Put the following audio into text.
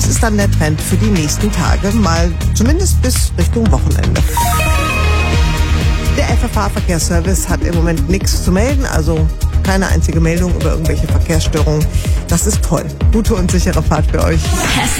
das ist dann der Trend für die nächsten Tage, mal zumindest bis Richtung Wochenende. Der FFH-Verkehrsservice hat im Moment nichts zu melden, also keine einzige Meldung über irgendwelche Verkehrsstörungen. Das ist toll. Gute und sichere Fahrt für euch.